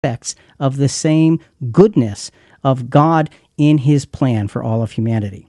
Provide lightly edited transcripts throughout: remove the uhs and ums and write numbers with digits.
aspects of the same goodness of God in his plan for all of humanity.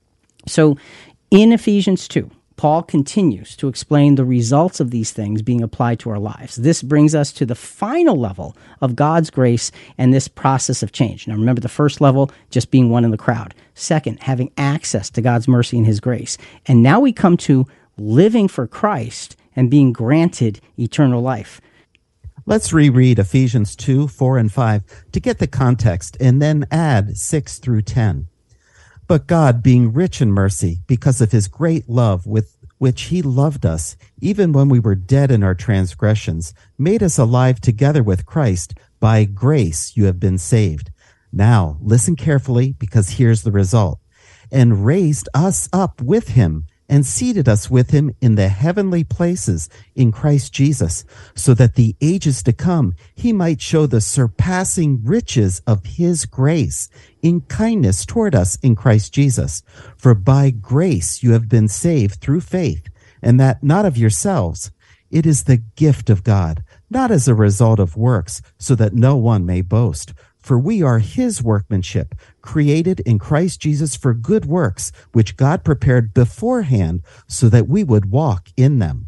So in Ephesians 2, Paul continues to explain the results of these things being applied to our lives. This brings us to the final level of God's grace and this process of change. Now remember, the first level, just being one in the crowd. Second, having access to God's mercy and his grace. And now we come to living for Christ and being granted eternal life. Let's reread Ephesians 2, 4, and 5 to get the context, and then add 6 through 10. But God, being rich in mercy, because of his great love with which he loved us, even when we were dead in our transgressions, made us alive together with Christ. By grace you have been saved. Now, listen carefully, because here's the result. And raised us up with him, and seated us with him in the heavenly places in Christ Jesus, so that the ages to come he might show the surpassing riches of his grace in kindness toward us in Christ Jesus. For by grace you have been saved through faith, and that not of yourselves. It is the gift of God, not as a result of works, so that no one may boast. For we are his workmanship, created in Christ Jesus for good works, which God prepared beforehand so that we would walk in them.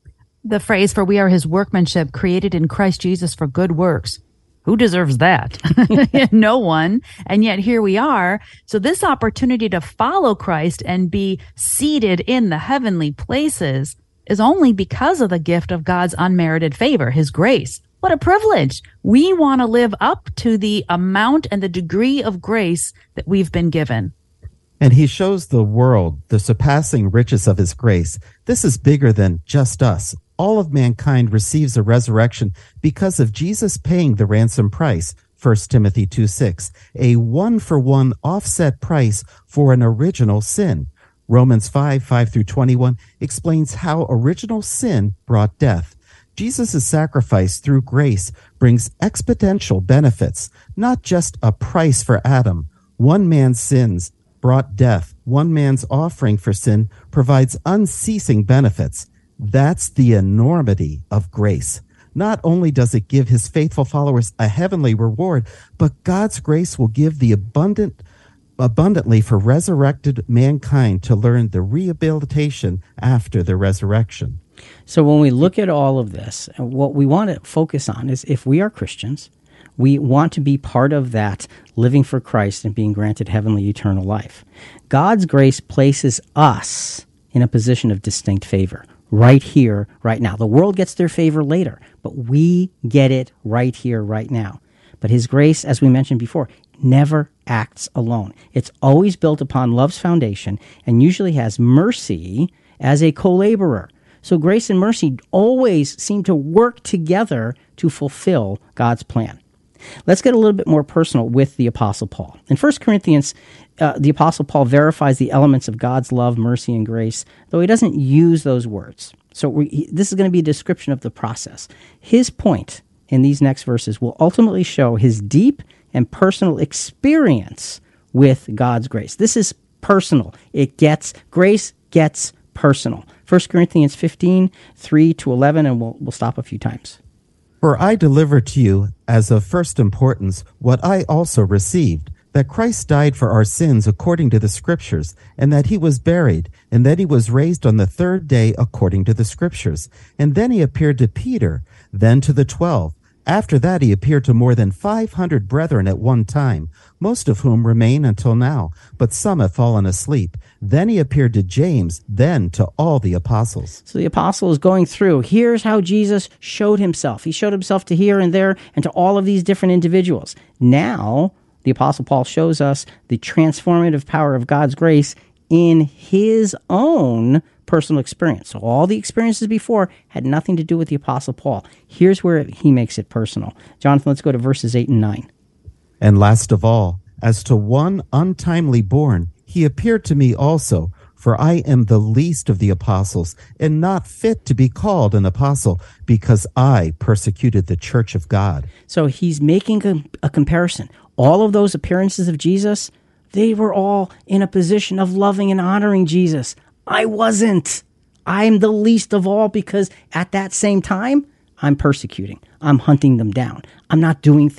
The phrase, for we are his workmanship, created in Christ Jesus for good works. Who deserves that? No one. And yet here we are. So this opportunity to follow Christ and be seated in the heavenly places is only because of the gift of God's unmerited favor, his grace. What a privilege. We want to live up to the amount and the degree of grace that we've been given. And he shows the world the surpassing riches of his grace. This is bigger than just us. All of mankind receives a resurrection because of Jesus paying the ransom price, 1 Timothy 2:6, a one-for-one offset price for an original sin. Romans 5 through 21 explains how original sin brought death. Jesus' sacrifice through grace brings exponential benefits, not just a price for Adam. One man's sins brought death. One man's offering for sin provides unceasing benefits. That's the enormity of grace. Not only does it give his faithful followers a heavenly reward, but God's grace will give the abundantly for resurrected mankind to learn the rehabilitation after the resurrection. So when we look at all of this, what we want to focus on is, if we are Christians, we want to be part of that living for Christ and being granted heavenly eternal life. God's grace places us in a position of distinct favor right here, right now. The world gets their favor later, but we get it right here, right now. But his grace, as we mentioned before, never acts alone. It's always built upon love's foundation and usually has mercy as a co-laborer. So grace and mercy always seem to work together to fulfill God's plan. Let's get a little bit more personal with the Apostle Paul. In 1 Corinthians, the Apostle Paul verifies the elements of God's love, mercy, and grace, though he doesn't use those words. So this is going to be a description of the process. His point in these next verses will ultimately show his deep and personal experience with God's grace. This is personal. Grace gets personal. 1 Corinthians 15, 3-11, and we'll stop a few times. For I delivered to you as of first importance what I also received, that Christ died for our sins according to the Scriptures, and that he was buried, and that he was raised on the third day according to the Scriptures. And then he appeared to Peter, then to the 12. After that he appeared to more than 500 brethren at one time, most of whom remain until now, but some have fallen asleep. Then he appeared to James, then to all the apostles. So the apostle is going through, here's how Jesus showed himself. He showed himself to here and there and to all of these different individuals. Now, the Apostle Paul shows us the transformative power of God's grace in his own personal experience. So all the experiences before had nothing to do with the Apostle Paul. Here's where he makes it personal. Jonathan, let's go to verses 8 and 9. And last of all, as to one untimely born, he appeared to me also, for I am the least of the apostles, and not fit to be called an apostle, because I persecuted the church of God. So he's making a comparison. All of those appearances of Jesus, they were all in a position of loving and honoring Jesus. I wasn't. I'm the least of all because at that same time, I'm persecuting. I'm hunting them down. I'm not doing